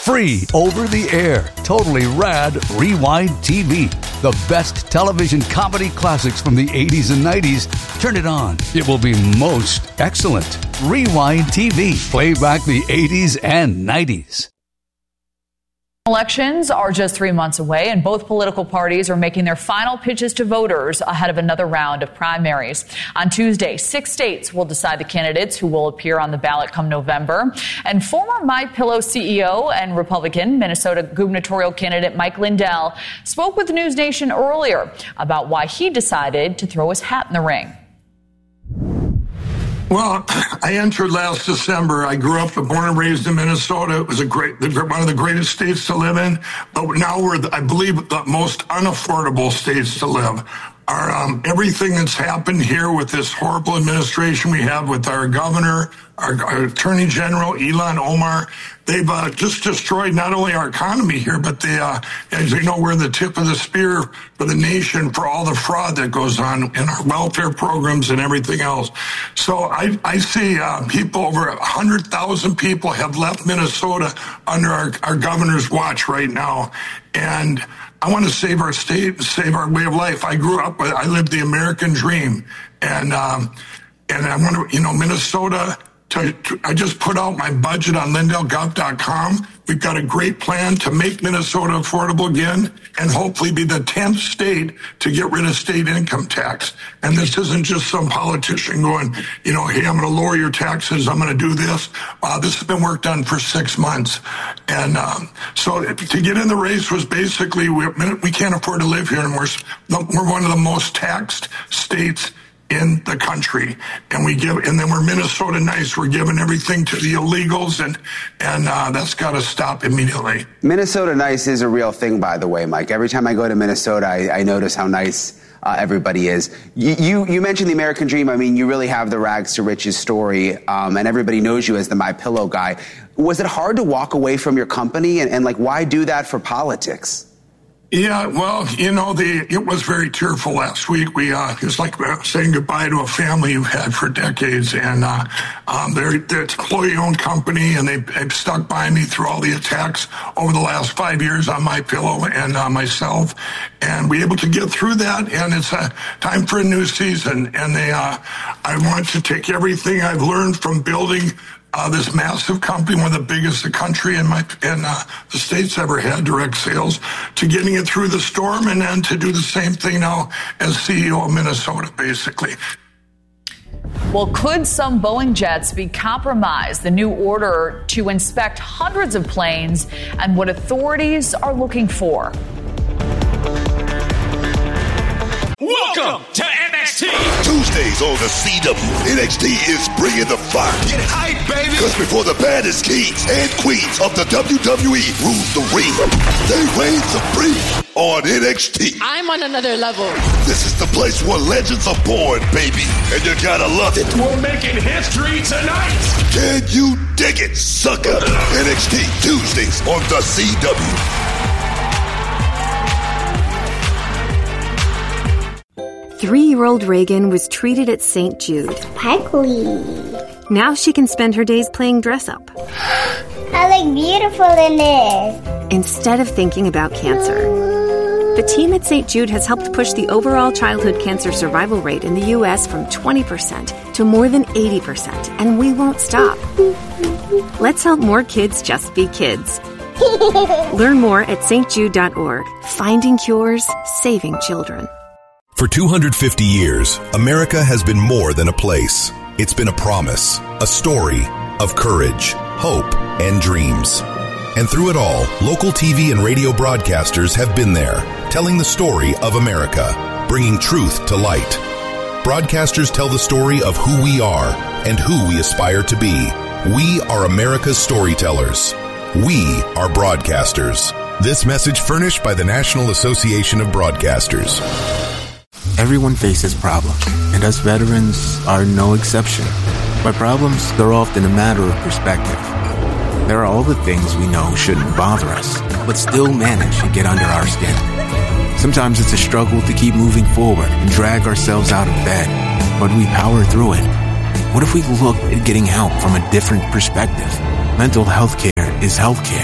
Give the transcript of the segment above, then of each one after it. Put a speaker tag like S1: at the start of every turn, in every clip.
S1: Free over the air, totally rad Rewind TV. The best television comedy classics from the 80s and 90s. Turn it on. It will be most excellent. Rewind TV. Play back the 80s and 90s.
S2: Elections are just 3 months away, and both political parties are making their final pitches to voters ahead of another round of primaries. On Tuesday, 6 states will decide the candidates who will appear on the ballot come November. And former MyPillow CEO and Republican Minnesota gubernatorial candidate Mike Lindell spoke with News Nation earlier about why he decided to throw his hat in the ring.
S3: Well, I entered last December. I grew up, born and raised in Minnesota. It was one of the greatest states to live in. But now we're, I believe, the most unaffordable states to live. Everything that's happened here with this horrible administration we have with our governor, our attorney general, Ilhan Omar, they've just destroyed not only our economy here, but they, as you know, we're the tip of the spear for the nation for all the fraud that goes on in our welfare programs and everything else. So I see people, over 100,000 people have left Minnesota under our governor's watch right now. And I want to save our state, save our way of life. I grew up with, I lived the American dream. And I want to, Minnesota, I just put out my budget on LindellGov.com. We've got a great plan to make Minnesota affordable again and hopefully be the 10th state to get rid of state income tax. And this isn't just some politician going, hey, I'm going to lower your taxes. I'm going to do this. This has been worked on for 6 months. And so to get in the race was basically, we can't afford to live here, and we're one of the most taxed states in the country, and then we're Minnesota nice. We're giving everything to the illegals, and that's got to stop immediately.
S4: Minnesota nice is a real thing, by the way, Mike. Every time I go to Minnesota, I notice how nice everybody is. You mentioned the American dream. I mean, you really have the rags to riches story, and everybody knows you as the MyPillow guy. Was it hard to walk away from your company, and why do that for politics?
S3: Yeah, well, it was very tearful last week. It was like saying goodbye to a family you've had for decades, and they're an employee-owned company, and they've stuck by me through all the attacks over the last 5 years on MyPillow and myself, and we're able to get through that, and it's time for a new season, and I want to take everything I've learned from building this massive company, one of the biggest the country and the state's ever had, direct sales, to getting it through the storm, and then to do the same thing now as CEO of Minnesota, basically.
S2: Well, could some Boeing jets be compromised? The new order to inspect hundreds of planes and what authorities are looking for.
S5: Welcome to NXT.
S6: Tuesdays on the CW. NXT is bringing the fire.
S5: Get hype, baby.
S6: Because before the baddest kings and queens of the WWE rule the ring, they reign supreme on NXT.
S7: I'm on another level.
S6: This is the place where legends are born, baby. And you gotta love it.
S5: We're making history tonight.
S6: Can you dig it, sucker? NXT Tuesdays on the CW.
S8: 3-year-old Reagan was treated at St. Jude.
S9: Sparkly.
S8: Now she can spend her days playing dress-up.
S9: I look beautiful in this.
S8: Instead of thinking about cancer. The team at St. Jude has helped push the overall childhood cancer survival rate in the U.S. from 20% to more than 80%, and we won't stop. Let's help more kids just be kids. Learn more at stjude.org. Finding cures, saving children.
S10: For 250 years, America has been more than a place. It's been a promise, a story of courage, hope, and dreams. And through it all, local TV and radio broadcasters have been there, telling the story of America, bringing truth to light. Broadcasters tell the story of who we are and who we aspire to be. We are America's storytellers. We are broadcasters. This message furnished by the National Association of Broadcasters.
S11: Everyone faces problems, and us veterans are no exception. By problems, they're often a matter of perspective. There are all the things we know shouldn't bother us, but still manage to get under our skin. Sometimes it's a struggle to keep moving forward and drag ourselves out of bed, but we power through it. What if we looked at getting help from a different perspective? Mental health care is health care.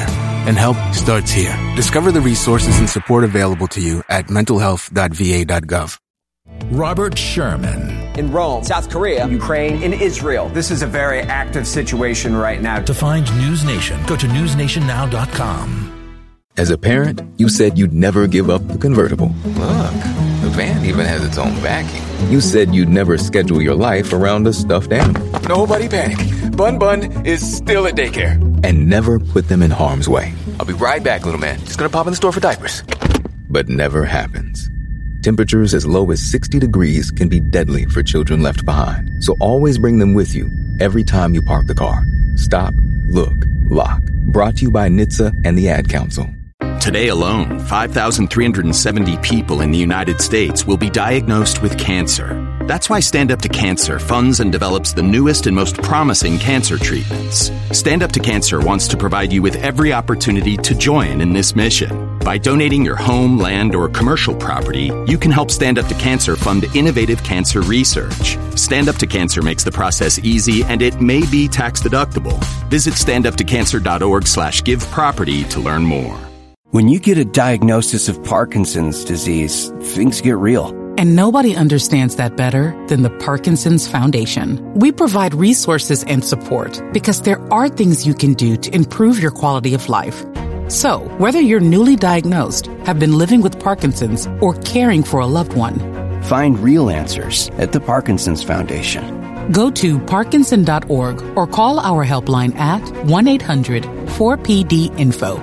S11: And help starts here. Discover the resources and support available to you at mentalhealth.va.gov.
S7: Robert Sherman.
S12: In Rome, South Korea, Ukraine, in Israel. This is a very active situation right now.
S7: To find News Nation, go to newsnationnow.com.
S13: As a parent, you said you'd never give up the convertible.
S14: Look, the van even has its own backing.
S13: You said you'd never schedule your life around a stuffed animal.
S14: Nobody panic. Bun Bun is still at daycare.
S13: And never put them in harm's way.
S14: I'll be right back, little man. Just gonna pop in the store for diapers.
S13: But never happens. Temperatures as low as 60 degrees can be deadly for children left behind. So always bring them with you every time you park the car. Stop, look, lock. Brought to you by NHTSA and the Ad Council.
S15: Today alone, 5,370 people in the United States will be diagnosed with cancer. That's why Stand Up to Cancer funds and develops the newest and most promising cancer treatments. Stand Up to Cancer wants to provide you with every opportunity to join in this mission. By donating your home, land, or commercial property, you can help Stand Up to Cancer fund innovative cancer research. Stand Up to Cancer makes the process easy, and it may be tax deductible. Visit standuptocancer.org/giveproperty to learn more.
S16: When you get a diagnosis of Parkinson's disease, things get real.
S17: And nobody understands that better than the Parkinson's Foundation. We provide resources and support because there are things you can do to improve your quality of life. So, whether you're newly diagnosed, have been living with Parkinson's, or caring for a loved one,
S16: find real answers at the Parkinson's Foundation.
S17: Go to parkinson.org or call our helpline at 1-800-4PD-INFO.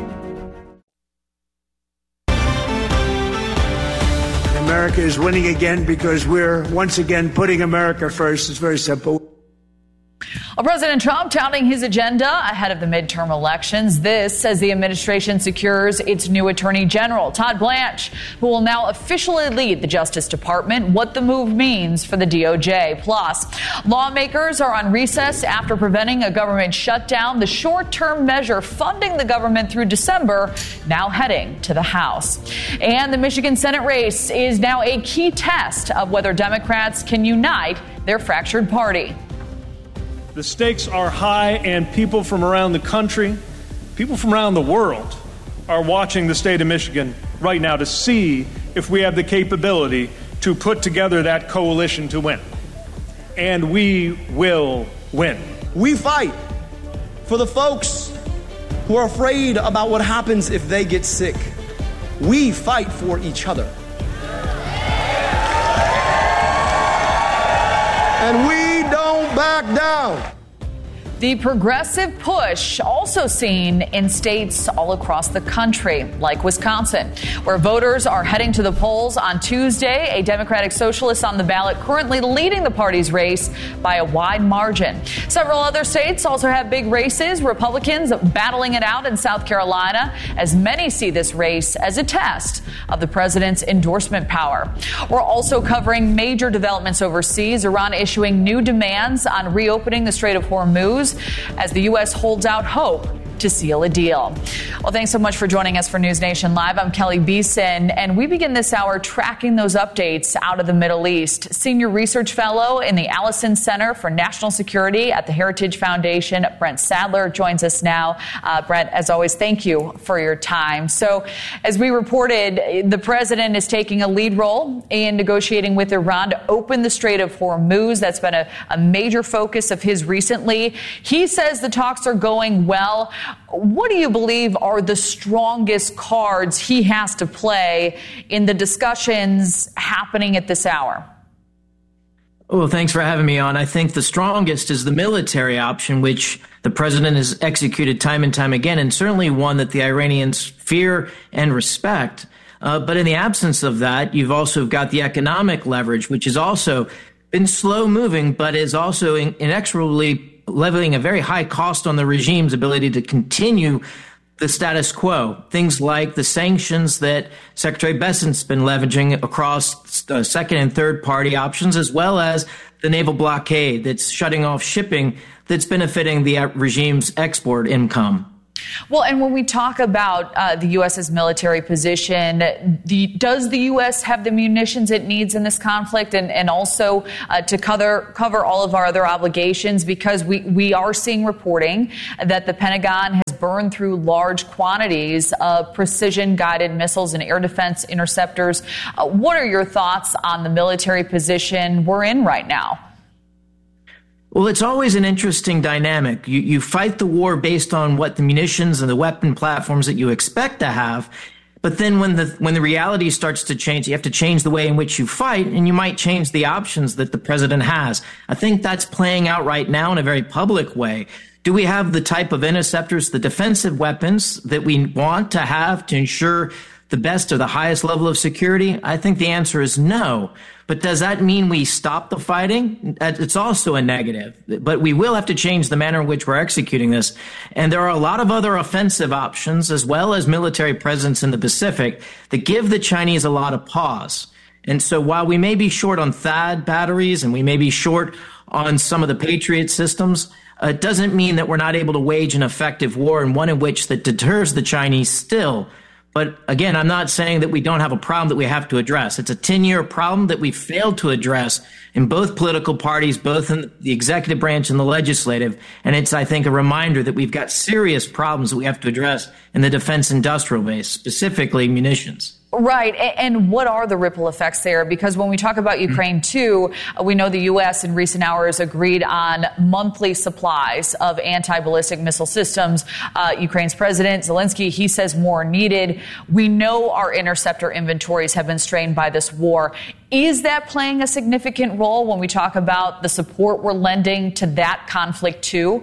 S18: America is winning again because we're once again putting America first. It's very simple.
S2: Well, President Trump touting his agenda ahead of the midterm elections. This as the administration secures its new Attorney General, Todd Blanche, who will now officially lead the Justice Department, what the move means for the DOJ. Plus, lawmakers are on recess after preventing a government shutdown. The short-term measure funding the government through December now heading to the House. And the Michigan Senate race is now a key test of whether Democrats can unite their fractured party.
S19: The stakes are high, and people from around the country, people from around the world, are watching the state of Michigan right now to see if we have the capability to put together that coalition to win. And we will win.
S20: We fight for the folks who are afraid about what happens if they get sick. We fight for each other. And we don't back down.
S2: The progressive push also seen in states all across the country, like Wisconsin, where voters are heading to the polls on Tuesday. A Democratic Socialist on the ballot currently leading the party's race by a wide margin. Several other states also have big races. Republicans battling it out in South Carolina, as many see this race as a test of the president's endorsement power. We're also covering major developments overseas. Iran issuing new demands on reopening the Strait of Hormuz as the U.S. holds out hope to seal a deal. Well, thanks so much for joining us for News Nation Live. I'm Kelly Beeson, and we begin this hour tracking those updates out of the Middle East. Senior Research Fellow in the Allison Center for National Security at the Heritage Foundation, Brent Sadler, joins us now. Brent, as always, thank you for your time. So, as we reported, the president is taking a lead role in negotiating with Iran to open the Strait of Hormuz. That's been a major focus of his recently. He says the talks are going well. What do you believe are the strongest cards he has to play in the discussions happening at this hour?
S21: Well, thanks for having me on. I think the strongest is the military option, which the president has executed time and time again, and certainly one that the Iranians fear and respect. But in the absence of that, you've also got the economic leverage, which has also been slow moving, but is also inexorably leveling a very high cost on the regime's ability to continue the status quo. Things like the sanctions that Secretary Bessent's been leveraging across second and third party options, as well as the naval blockade that's shutting off shipping that's benefiting the regime's export income.
S2: Well, and when we talk about the U.S.'s military position, does the U.S. have the munitions it needs in this conflict and also to cover all of our other obligations? Because we are seeing reporting that the Pentagon has burn through large quantities of precision-guided missiles and air defense interceptors. What are your thoughts on the military position we're in right now?
S21: Well, it's always an interesting dynamic. You fight the war based on what the munitions and the weapon platforms that you expect to have. But then when the reality starts to change, you have to change the way in which you fight, and you might change the options that the president has. I think that's playing out right now in a very public way. Do we have the type of interceptors, the defensive weapons that we want to have to ensure the best or the highest level of security? I think the answer is no. But does that mean we stop the fighting? It's also a negative. But we will have to change the manner in which we're executing this. And there are a lot of other offensive options, as well as military presence in the Pacific, that give the Chinese a lot of pause. And so while we may be short on THAAD batteries and we may be short on some of the Patriot systems, it doesn't mean that we're not able to wage an effective war, and one in which that deters the Chinese still. But again, I'm not saying that we don't have a problem that we have to address. It's a 10-year problem that we failed to address in both political parties, both in the executive branch and the legislative. And it's, I think, a reminder that we've got serious problems that we have to address in the defense industrial base, specifically munitions.
S2: Right. And what are the ripple effects there? Because when we talk about Ukraine, too, we know the U.S. in recent hours agreed on monthly supplies of anti-ballistic missile systems. Ukraine's President Zelensky, he says more needed. We know our interceptor inventories have been strained by this war. Is that playing a significant role when we talk about the support we're lending to that conflict, too?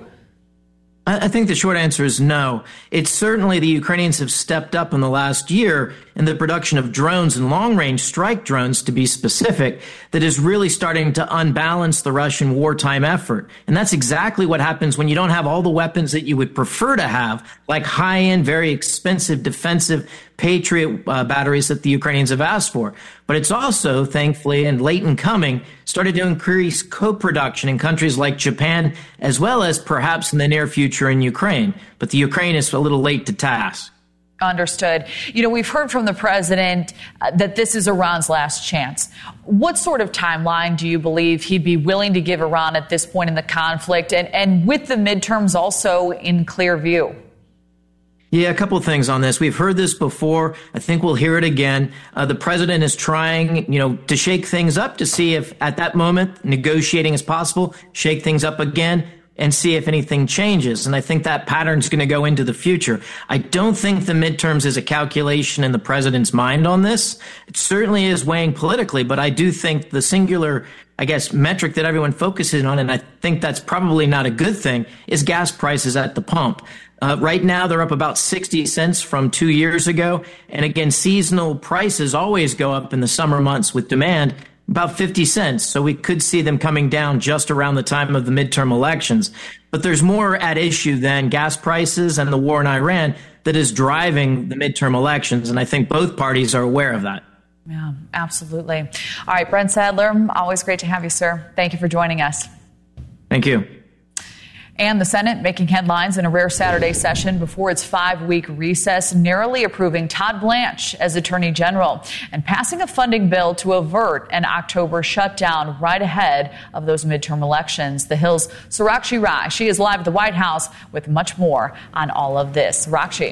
S21: I think the short answer is no. It's certainly the Ukrainians have stepped up in the last year in the production of drones and long-range strike drones, to be specific, that is really starting to unbalance the Russian wartime effort. And that's exactly what happens when you don't have all the weapons that you would prefer to have, like high-end, very expensive defensive Patriot batteries that the Ukrainians have asked for. But it's also, thankfully, and late in coming, started to increase co-production in countries like Japan, as well as perhaps in the near future in Ukraine. But the Ukraine is a little late to task.
S2: Understood. You know, we've heard from the president that this is Iran's last chance. What sort of timeline do you believe he'd be willing to give Iran at this point in the conflict, and with the midterms also in clear view?
S21: Yeah, a couple of things on this. We've heard this before. I think we'll hear it again. The president is trying, to shake things up to see if at that moment negotiating is possible, shake things up again and see if anything changes. And I think that pattern is going to go into the future. I don't think the midterms is a calculation in the president's mind on this. It certainly is weighing politically, but I do think the singular, metric that everyone focuses on, and I think that's probably not a good thing, is gas prices at the pump. Right now, they're up about 60 cents from 2 years ago. And again, seasonal prices always go up in the summer months with demand, about 50 cents. So we could see them coming down just around the time of the midterm elections. But there's more at issue than gas prices and the war in Iran that is driving the midterm elections. And I think both parties are aware of that.
S2: Yeah, absolutely. All right, Brent Sadler, always great to have you, sir. Thank you for joining us.
S21: Thank you.
S2: And the Senate making headlines in a rare Saturday session before its 5-week recess, narrowly approving Todd Blanche as Attorney General and passing a funding bill to avert an October shutdown right ahead of those midterm elections. The Hill's Sarakshi Rai, she is live at the White House with much more on all of this. Sarakshi.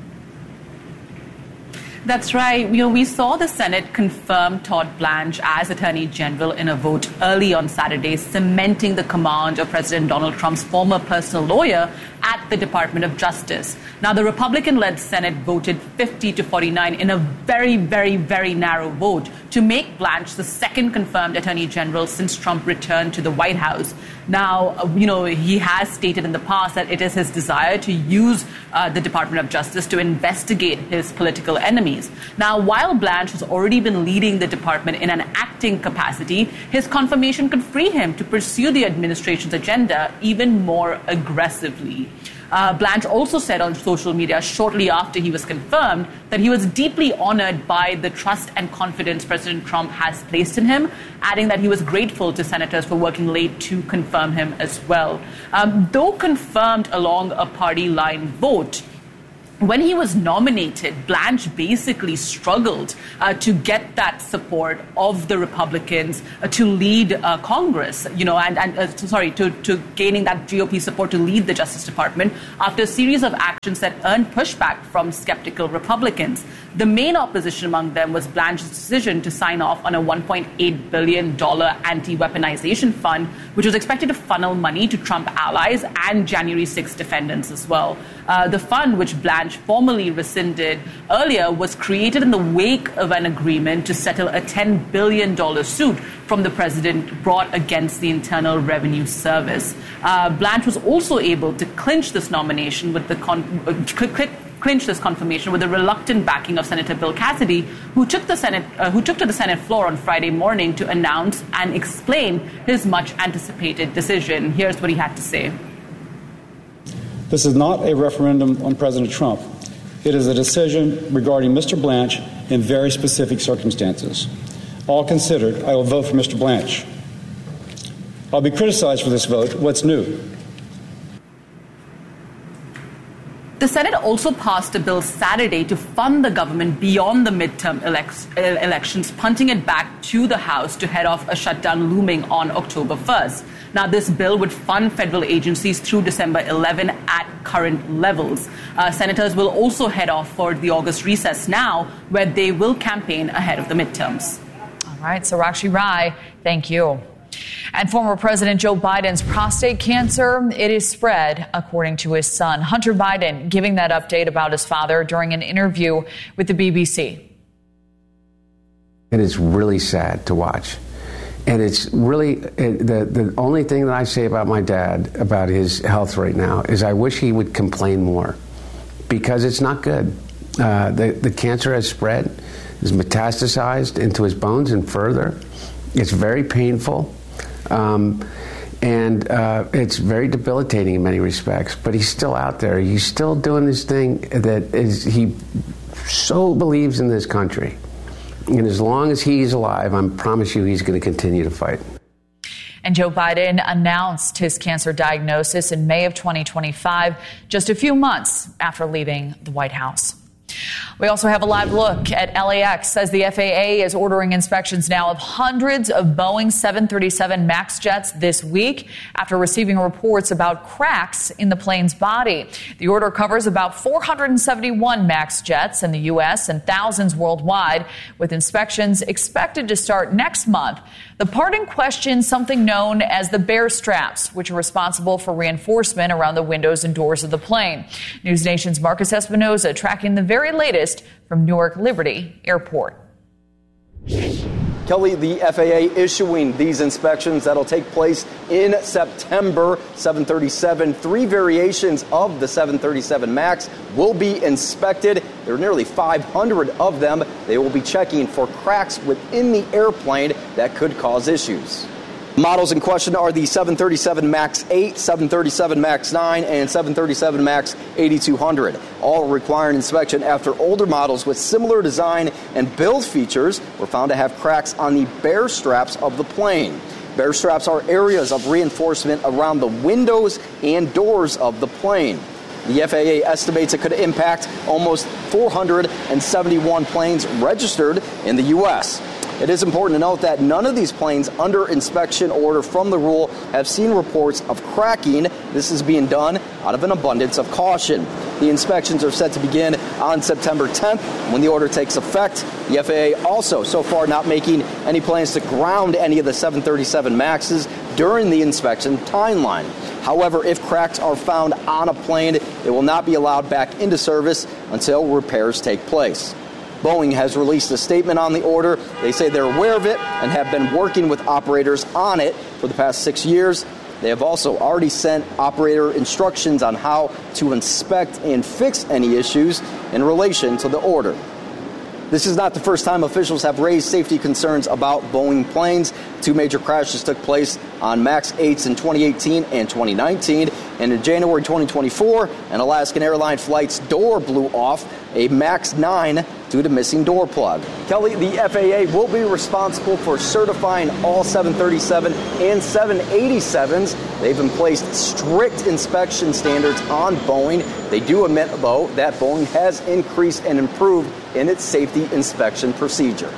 S1: That's right. We saw the Senate confirm Todd Blanche as Attorney General in a vote early on Saturday, cementing the command of President Donald Trump's former personal lawyer at the Department of Justice. Now, the Republican-led Senate voted 50-49 in a very, very, very narrow vote to make Blanche the second confirmed Attorney General since Trump returned to the White House. Now, he has stated in the past that it is his desire to use the Department of Justice to investigate his political enemies. Now, while Blanche has already been leading the department in an acting capacity, his confirmation could free him to pursue the administration's agenda even more aggressively. Blanche also said on social media shortly after he was confirmed that he was deeply honored by the trust and confidence President Trump has placed in him, adding that he was grateful to senators for working late to confirm him as well. Though confirmed along a party line vote, when he was nominated, Blanche basically struggled to get that support of the Republicans to lead Congress, to gaining that GOP support to lead the Justice Department after a series of actions that earned pushback from skeptical Republicans. The main opposition among them was Blanche's decision to sign off on a $1.8 billion anti-weaponization fund, which was expected to funnel money to Trump allies and January 6 defendants as well. The fund, which Blanche formally rescinded earlier, was created in the wake of an agreement to settle a $10 billion suit from the president brought against the Internal Revenue Service. Blanche was also able to clinch this nomination with the confirmation with the reluctant backing of Senator Bill Cassidy, who took to the Senate floor on Friday morning to announce and explain his much anticipated decision. Here's what he had to say.
S4: This is not a referendum on President Trump. It is a decision regarding Mr. Blanche in very specific circumstances. All considered, I will vote for Mr. Blanche. I'll be criticized for this vote. What's new?
S1: The Senate also passed a bill Saturday to fund the government beyond the midterm elections, punting it back to the House to head off a shutdown looming on October 1st. Now, this bill would fund federal agencies through December 11 at current levels. Senators will also head off for the August recess now, where they will campaign ahead of the midterms.
S2: All right, Sarakshi Rai, thank you. And former President Joe Biden's prostate cancer, it is spread, according to his son, Hunter Biden, giving that update about his father during an interview with the BBC.
S22: It is really sad to watch. And it's really, the only thing that I say about my dad, about his health right now, is I wish he would complain more, because it's not good. The cancer has spread, is metastasized into his bones and further. It's very painful. And it's very debilitating in many respects, but he's still out there. He's still doing this thing that is, he so believes in this country. And as long as he's alive, I promise you he's going to continue to fight.
S2: And Joe Biden announced his cancer diagnosis in May of 2025, just a few months after leaving the White House. We also have a live look at LAX as the FAA is ordering inspections now of hundreds of Boeing 737 MAX jets this week after receiving reports about cracks in the plane's body. The order covers about 471 MAX jets in the U.S. and thousands worldwide, with inspections expected to start next month. The part in question, something known as the bear straps, which are responsible for reinforcement around the windows and doors of the plane. News Nation's Marcus Espinoza tracking the very latest from Newark Liberty Airport.
S20: Kelly, the FAA issuing these inspections that'll take place in September. 737, 3 variations of the 737 MAX will be inspected. There are nearly 500 of them. They will be checking for cracks within the airplane that could cause issues. Models in question are the 737 MAX 8, 737 MAX 9, and 737 MAX 8200. All require an inspection after older models with similar design and build features were found to have cracks on the bear straps of the plane. Bear straps are areas of reinforcement around the windows and doors of the plane. The FAA estimates it could impact almost 471 planes registered in the U.S. It is important to note that none of these planes under inspection order from the rule have seen reports of cracking. This is being done out of an abundance of caution. The inspections are set to begin on September 10th when the order takes effect. The FAA also so far not making any plans to ground any of the 737 MAXs during the inspection timeline. However, if cracks are found on a plane, they will not be allowed back into service until repairs take place. Boeing has released a statement on the order. They say they're aware of it and have been working with operators on it for the past 6 years. They have also already sent operator instructions on how to inspect and fix any issues in relation to the order. This is not the first time officials have raised safety concerns about Boeing planes. 2 major crashes took place on MAX 8s in 2018 and 2019. And in January 2024, an Alaskan airline flight's door blew off a MAX 9 due to missing door plug. Kelly, the FAA will be responsible for certifying all 737 and 787s. They've placed strict inspection standards on Boeing. They do admit, though, that Boeing has increased and improved in its safety inspection procedure.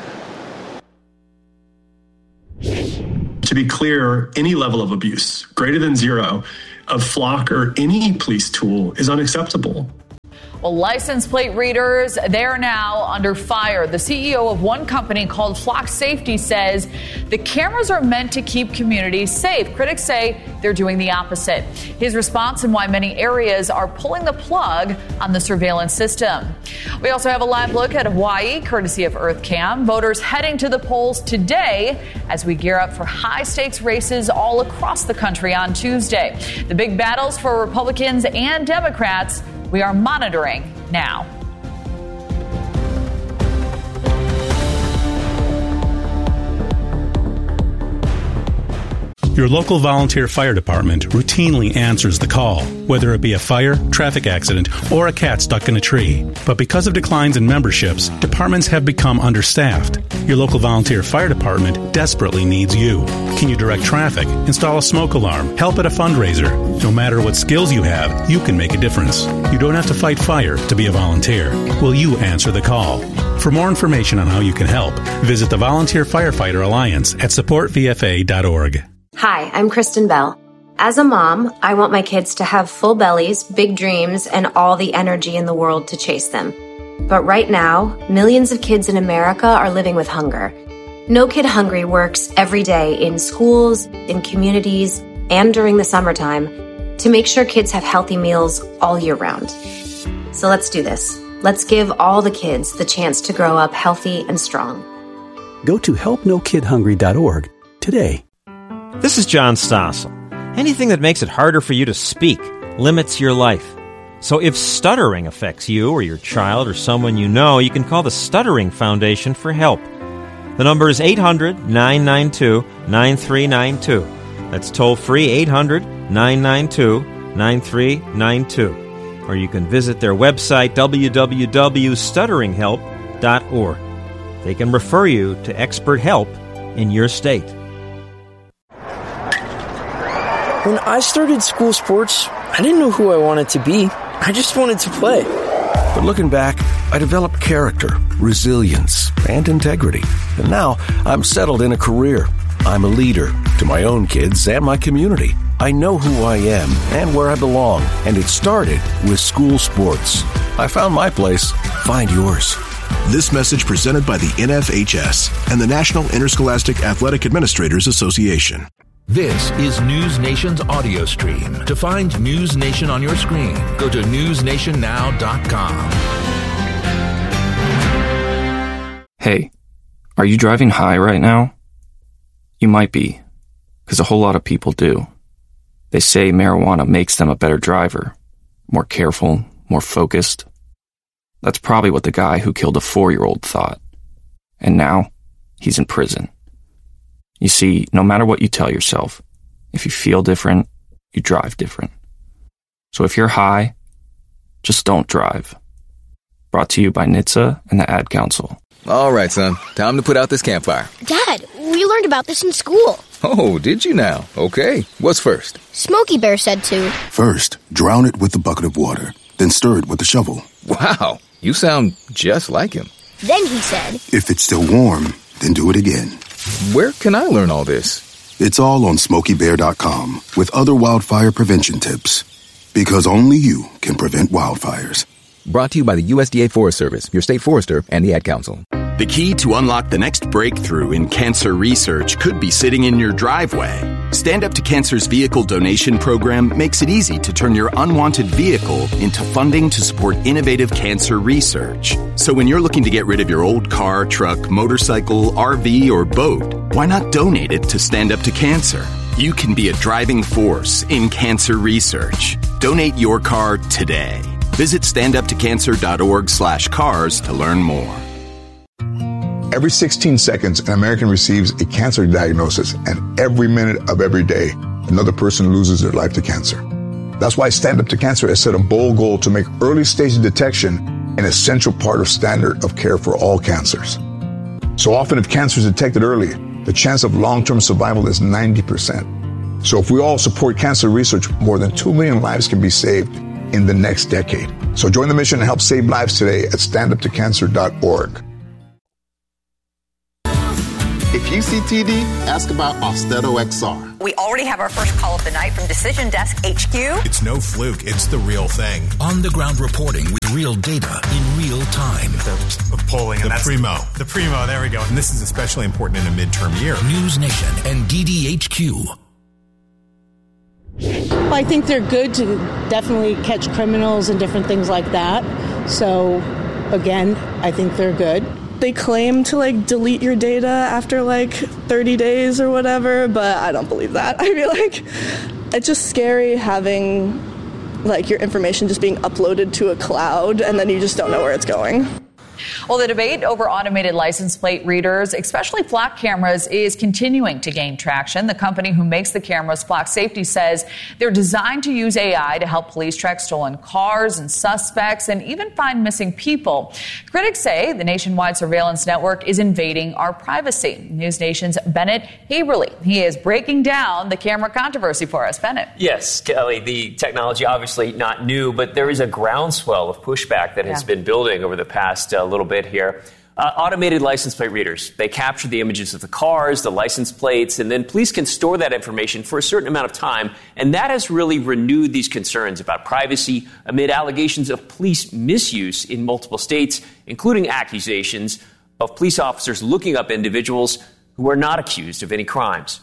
S3: To be clear, any level of abuse, greater than 0, of Flock or any police tool is unacceptable.
S2: Well, license plate readers, they are now under fire. The CEO of one company called Flock Safety says the cameras are meant to keep communities safe. Critics say they're doing the opposite. His response and why many areas are pulling the plug on the surveillance system. We also have a live look at Hawaii, courtesy of EarthCam. Voters heading to the polls today as we gear up for high-stakes races all across the country on Tuesday. The big battles for Republicans and Democrats we are monitoring now.
S5: Your local volunteer fire department routinely answers the call, whether it be a fire, traffic accident, or a cat stuck in a tree. But because of declines in memberships, departments have become understaffed. Your local volunteer fire department desperately needs you. Can you direct traffic, install a smoke alarm, help at a fundraiser? No matter what skills you have, you can make a difference. You don't have to fight fire to be a volunteer. Will you answer the call? For more information on how you can help, visit the Volunteer Firefighter Alliance at supportvfa.org.
S23: Hi, I'm Kristen Bell. As a mom, I want my kids to have full bellies, big dreams, and all the energy in the world to chase them. But right now, millions of kids in America are living with hunger. No Kid Hungry works every day in schools, in communities, and during the summertime to make sure kids have healthy meals all year round. So let's do this. Let's give all the kids the chance to grow up healthy and strong.
S24: Go to helpnokidhungry.org today.
S25: This is John Stossel. Anything that makes it harder for you to speak limits your life. So if stuttering affects you or your child or someone you know, you can call the Stuttering Foundation for help. The number is 800-992-9392. That's toll-free 800-992-9392. Or you can visit their website, www.stutteringhelp.org. They can refer you to expert help in your state.
S26: When I started school sports, I didn't know who I wanted to be. I just wanted to play.
S27: But looking back, I developed character, resilience, and integrity. And now I'm settled in a career. I'm a leader to my own kids and my community. I know who I am and where I belong. And it started with school sports. I found my place. Find yours.
S10: This message presented by the NFHS and the National Interscholastic Athletic Administrators Association.
S7: This is News Nation's audio stream. To find News Nation on your screen, go to newsnationnow.com.
S28: Hey, are you driving high right now? You might be, because a whole lot of people do. They say marijuana makes them a better driver, more careful, more focused. That's probably what the guy who killed a 4-year-old thought. And now, he's in prison. You see, no matter what you tell yourself, if you feel different, you drive different. So if you're high, just don't drive. Brought to you by NHTSA and the Ad Council.
S13: All right, son. Time to put out this campfire.
S29: Dad, we learned about this in school.
S13: Oh, did you now? Okay. What's first?
S29: Smokey Bear said to.
S6: First, drown it with a bucket of water. Then stir it with a shovel.
S13: Wow. You sound just like him.
S29: Then he said.
S6: If it's still warm, then do it again.
S13: Where can I learn all this?
S6: It's all on SmokeyBear.com with other wildfire prevention tips. Because only you can prevent wildfires.
S13: Brought to you by the USDA Forest Service, your state forester, and the Ad Council.
S15: The key to unlock the next breakthrough in cancer research could be sitting in your driveway. Stand Up to Cancer's vehicle donation program makes it easy to turn your unwanted vehicle into funding to support innovative cancer research. So when you're looking to get rid of your old car, truck, motorcycle, RV, or boat, why not donate it to Stand Up to Cancer? You can be a driving force in cancer research. Donate your car today. Visit standuptocancer.org/cars to learn more.
S30: Every 16 seconds, an American receives a cancer diagnosis, and every minute of every day, another person loses their life to cancer. That's why Stand Up to Cancer has set a bold goal to make early stage detection an essential part of standard of care for all cancers. So often, if cancer is detected early, the chance of long-term survival is 90%. So if we all support cancer research, more than 2 million lives can be saved in the next decade. So join the mission and help save lives today at standuptocancer.org.
S8: If you see TD, ask about Austedo XR.
S9: We already have our first call of the night from Decision Desk HQ.
S11: It's no fluke. It's the real thing. On-the-ground reporting with real data in real time.
S12: The polling.
S11: The Primo.
S12: The Primo, there we go. And this is especially important in a midterm year.
S11: News Nation and DDHQ.
S14: Well, I think they're good to definitely catch criminals and different things like that. So, again, I think they're good.
S16: They claim to delete your data after 30 days or whatever, but I don't believe that. I feel like it's just scary having your information just being uploaded to a cloud and then you just don't know where it's going.
S2: Well, the debate over automated license plate readers, especially Flock cameras, is continuing to gain traction. The company who makes the cameras, Flock Safety, says they're designed to use AI to help police track stolen cars and suspects and even find missing people. Critics say the nationwide surveillance network is invading our privacy. News Nation's Bennett Haberly. He is breaking down the camera controversy for us. Bennett.
S17: Yes, Kelly, the technology obviously not new, but there is a groundswell of pushback that has been building over the past little bit here. Automated license plate readers. They capture the images of the cars, the license plates, and then police can store that information for a certain amount of time. And that has really renewed these concerns about privacy amid allegations of police misuse in multiple states, including accusations of police officers looking up individuals who are not accused of any crimes.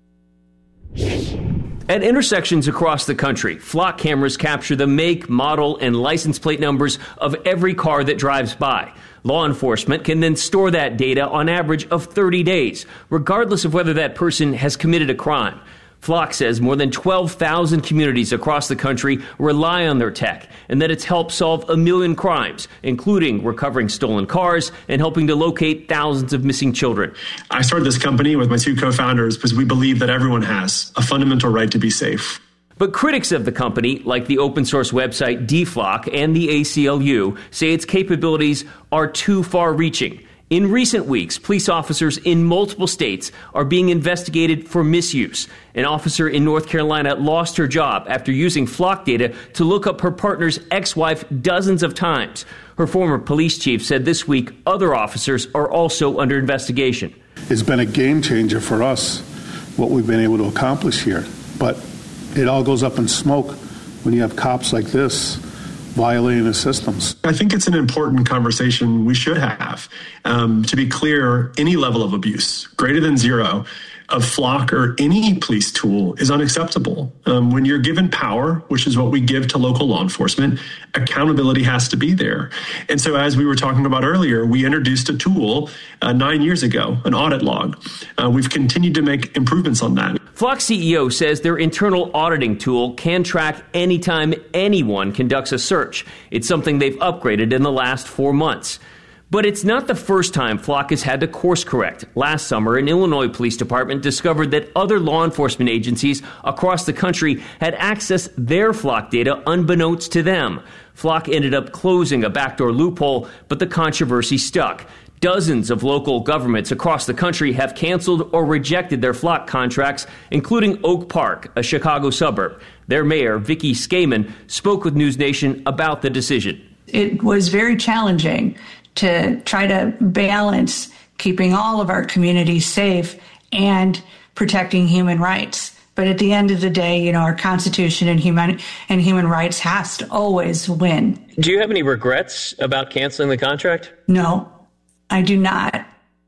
S17: At intersections across the country, Flock cameras capture the make, model, and license plate numbers of every car that drives by. Law enforcement can then store that data on average of 30 days, regardless of whether that person has committed a crime. Flock says more than 12,000 communities across the country rely on their tech, and that it's helped solve 1 million crimes, including recovering stolen cars and helping to locate thousands of missing children.
S3: I started this company with my two co-founders because we believe that everyone has a fundamental right to be safe.
S17: But critics of the company, like the open source website DFlock and the ACLU, say its capabilities are too far-reaching. In recent weeks, police officers in multiple states are being investigated for misuse. An officer in North Carolina lost her job after using Flock data to look up her partner's ex-wife dozens of times. Her former police chief said this week other officers are also under investigation.
S18: It's been a game changer for us, what we've been able to accomplish here. But it all goes up in smoke when you have cops like this violating the systems.
S3: I think it's an important conversation we should have. To be clear, any level of abuse, greater than zero, of Flock or any police tool is unacceptable. When you're given power, which is what we give to local law enforcement, accountability has to be there. And so as we were talking about earlier, we introduced a tool 9 years ago, an audit log. We've continued to make improvements on that.
S17: Flock CEO says their internal auditing tool can track anytime anyone conducts a search. It's something they've upgraded in the last 4 months. But it's not the first time Flock has had to course correct. Last summer, an Illinois police department discovered that other law enforcement agencies across the country had accessed their Flock data unbeknownst to them. Flock ended up closing a backdoor loophole, but the controversy stuck. Dozens of local governments across the country have canceled or rejected their Flock contracts, including Oak Park, a Chicago suburb. Their mayor, Vicky Skaman, spoke with News Nation about the decision.
S19: It was very challenging to try to balance keeping all of our communities safe and protecting human rights. But at the end of the day, our Constitution and human rights has to always win.
S17: Do you have any regrets about canceling the contract?
S19: No, I do not.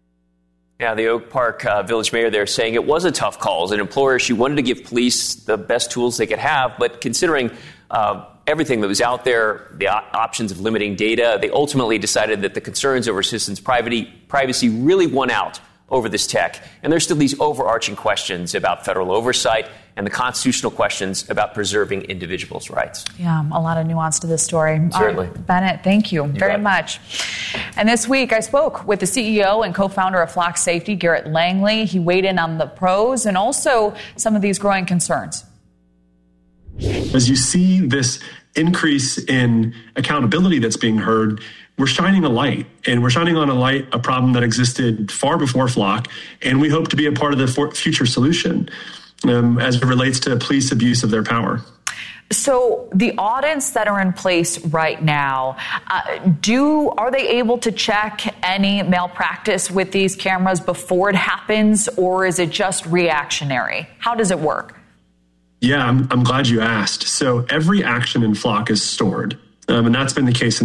S17: Yeah, the Oak Park Village mayor there saying it was a tough call. As an employer, she wanted to give police the best tools they could have, but considering everything that was out there, the options of limiting data, they ultimately decided that the concerns over citizens' privacy really won out over this tech. And there's still these overarching questions about federal oversight and the constitutional questions about preserving individuals' rights.
S2: Yeah, a lot of nuance to this story.
S17: Certainly.
S2: Bennett, thank you very much. And this week, I spoke with the CEO and co-founder of Flock Safety, Garrett Langley. He weighed in on the pros and also some of these growing concerns.
S3: As you see this increase in accountability that's being heard, we're shining a light, and we're shining on a problem that existed far before Flock, and we hope to be a part of the future solution as it relates to police abuse of their power.
S2: So the audits that are in place right now, are they able to check any malpractice with these cameras before it happens, or is it just reactionary? How does it work?
S3: Yeah, I'm glad you asked. So every action in Flock is stored, and that's been the case